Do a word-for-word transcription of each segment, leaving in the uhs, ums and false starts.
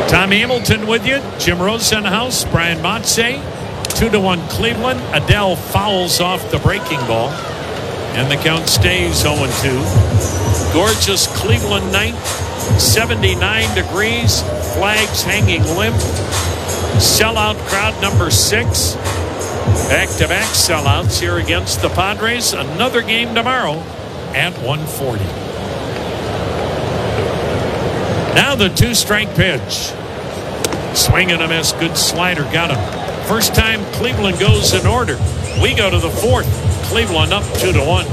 Tom Hamilton with you. Jim Rosenhaus, Brian Motze. Two to one Cleveland. Adele fouls off the breaking ball. And the count stays oh and two. Gorgeous Cleveland night. seventy-nine degrees. Flags hanging limp. Sellout crowd number six. Back-to-back sellouts here against the Padres. Another game tomorrow at one forty. Now the two-strike pitch. Swing and a miss. Good slider. Got him. First time Cleveland goes in order. We go to the fourth. Cleveland up two to one.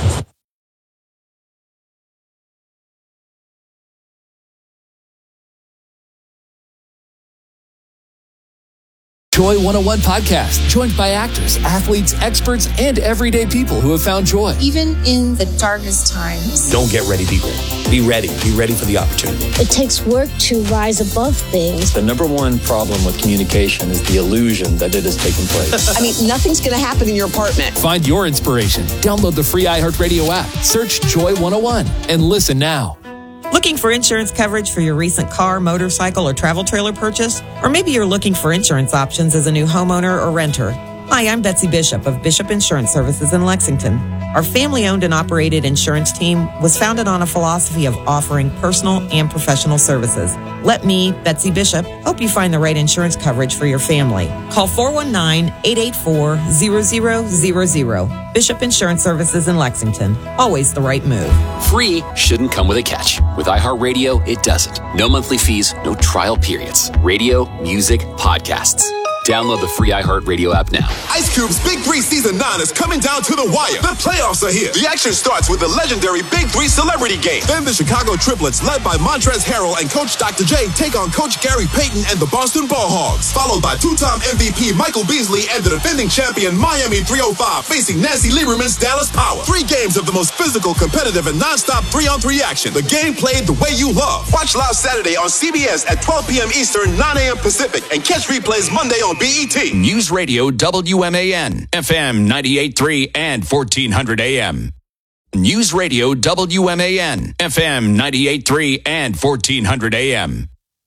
Joy one oh one podcast, joined by actors, athletes, experts, and everyday people who have found joy. Even in the darkest times. Don't get ready, people. Be ready. Be ready for the opportunity. It takes work to rise above things. The number one problem with communication is the illusion that it is taking place. I mean, nothing's going to happen in your apartment. Find your inspiration. Download the free iHeartRadio app. Search Joy one oh one and listen now. Looking for insurance coverage for your recent car, motorcycle, or travel trailer purchase? Or maybe you're looking for insurance options as a new homeowner or renter. Hi, I'm Betsy Bishop of Bishop Insurance Services in Lexington. Our family-owned and operated insurance team was founded on a philosophy of offering personal and professional services. Let me, Betsy Bishop, help you find the right insurance coverage for your family. Call four one nine, eight eight four, zero zero zero zero. Bishop Insurance Services in Lexington. Always the right move. Free shouldn't come with a catch. With iHeartRadio, it doesn't. No monthly fees, no trial periods. Radio, music, podcasts. Download the free iHeartRadio app now. Ice Cube's Big Three Season nine is coming down to the wire. The playoffs are here. The action starts with the legendary Big Three Celebrity Game. Then the Chicago Triplets, led by Montrezl Harrell and Coach Doctor J, take on Coach Gary Payton and the Boston Ball Hogs. Followed by two-time M V P Michael Beasley and the defending champion Miami three oh five facing Nancy Lieberman's Dallas Power. Three games of the most physical, competitive, and non-stop three-on-three action. The game played the way you love. Watch live Saturday on C B S at twelve p.m. Eastern, nine a.m. Pacific, and catch replays Monday on B E T. News Radio W M A N, F M ninety-eight point three and fourteen hundred A M. News Radio W M A N, F M ninety-eight point three and fourteen hundred A M.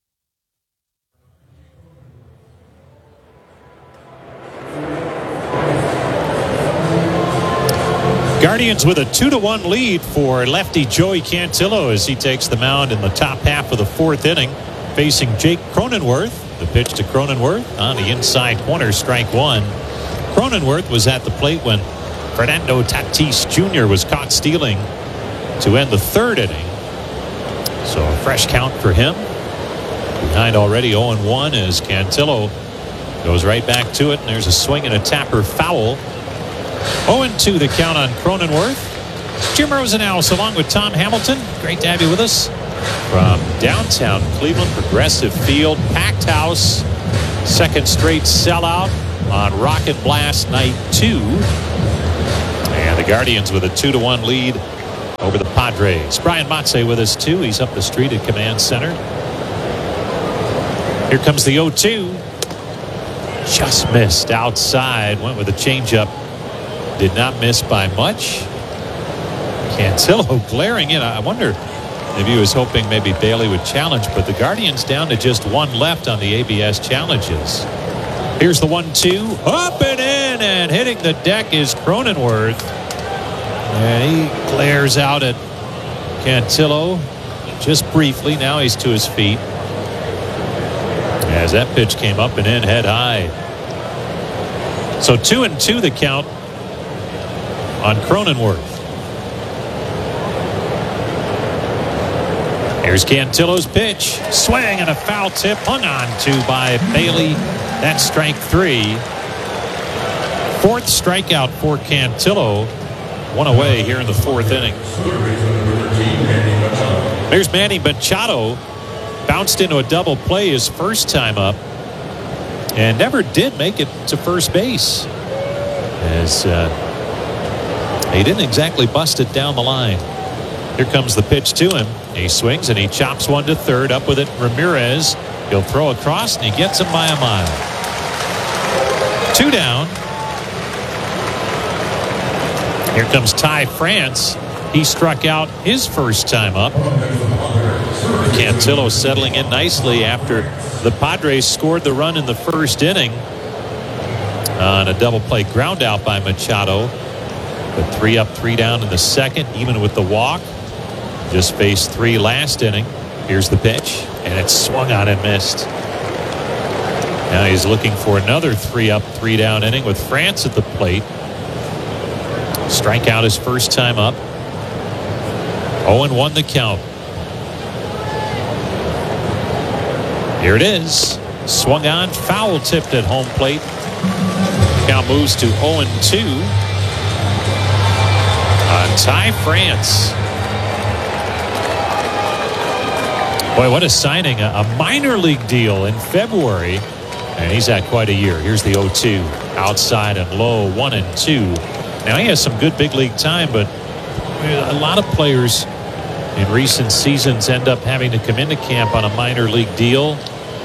Guardians with a two to one lead for lefty Joey Cantillo as he takes the mound in the top half of the fourth inning, facing Jake Cronenworth. The pitch to Cronenworth on the inside corner, strike one. Cronenworth was at the plate when Fernando Tatis Junior was caught stealing to end the third inning. So a fresh count for him. Behind already oh and one as Cantillo goes right back to it, and there's a swing and a tapper foul. oh and two the count on Cronenworth. Jim Rosenhaus along with Tom Hamilton. Great to have you with us. From downtown Cleveland, Progressive Field, packed house, second straight sellout on Rocket Blast night two. And the Guardians with a two to one lead over the Padres. Brian Motze with us too. He's up the street at Command Center. Here comes the oh two. Just missed outside. Went with a changeup. Did not miss by much. Cantillo glaring in. I wonder... Maybe he was hoping maybe Bailey would challenge, but the Guardians down to just one left on the A B S challenges. Here's the one two. Up and in, and hitting the deck is Cronenworth. And he glares out at Cantillo just briefly. Now he's to his feet. As that pitch came up and in head high. So two and two the count on Cronenworth. Here's Cantillo's pitch. Swing and a foul tip hung on to by Bailey. That's strike three. Fourth strikeout for Cantillo. One away here in the fourth inning. There's Manny Machado. Bounced into a double play his first time up. And never did make it to first base. As uh, he didn't exactly bust it down the line. Here comes the pitch to him. He swings and he chops one to third. Up with it, Ramirez. He'll throw across and he gets him by a mile. Two down. Here comes Ty France. He struck out his first time up. Cantillo settling in nicely after the Padres scored the run in the first inning on a double play ground out by Machado. But three up, three down in the second, even with the walk. Just faced three last inning. Here's the pitch, and it's swung on and missed. Now he's looking for another three up, three down inning with France at the plate. Strikeout his first time up. oh and one the count. Here it is. Swung on, foul tipped at home plate. Count moves to oh and two on Ty France. Boy, what a signing. A minor league deal in February. And he's had quite a year. Here's the oh two. Outside and low, one and two. Now he has some good big league time, but a lot of players in recent seasons end up having to come into camp on a minor league deal.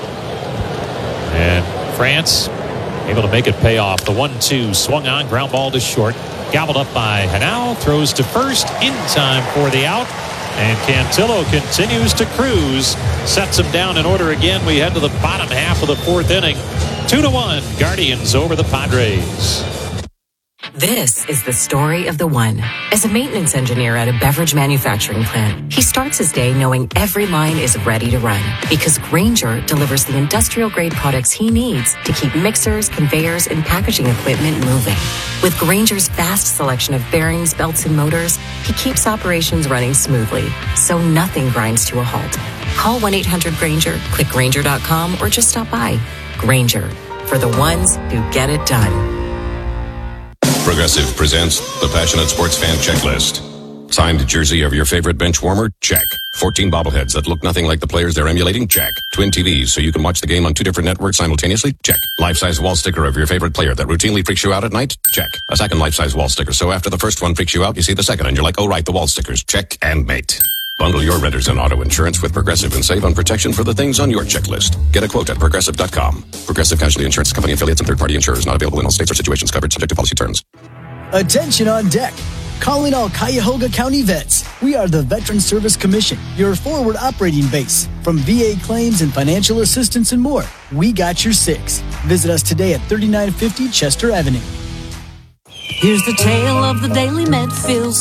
And France able to make it pay off. The one two swung on, ground ball to short. Gobbled up by Hanau, throws to first in time for the out. And Cantillo continues to cruise. Sets him down in order again. We head to the bottom half of the fourth inning. Two to one, Guardians over the Padres. This is the story of the one. As a maintenance engineer at a beverage manufacturing plant, he starts his day knowing every line is ready to run because Grainger delivers the industrial-grade products he needs to keep mixers, conveyors, and packaging equipment moving. With Grainger's vast selection of bearings, belts, and motors, he keeps operations running smoothly, so nothing grinds to a halt. Call one eight hundred Grainger, click Grainger dot com, or just stop by. Grainger, for the ones who get it done. Progressive presents the Passionate Sports Fan Checklist. Signed jersey of your favorite bench warmer? Check. fourteen bobbleheads that look nothing like the players they're emulating? Check. Twin T Vs so you can watch the game on two different networks simultaneously? Check. Life-size wall sticker of your favorite player that routinely freaks you out at night? Check. A second life-size wall sticker so after the first one freaks you out, you see the second and you're like, oh right, the wall stickers. Check and mate. Bundle your renters and auto insurance with Progressive and save on protection for the things on your checklist. Get a quote at Progressive dot com. Progressive Casualty Insurance Company affiliates and third-party insurers not available in all states or situations covered subject to policy terms. Attention on deck. Calling all Cuyahoga County vets. We are the Veteran Service Commission, your forward operating base. From V A claims and financial assistance and more, we got your six. Visit us today at thirty-nine fifty Chester Avenue. Here's the tale of the Daily Medfield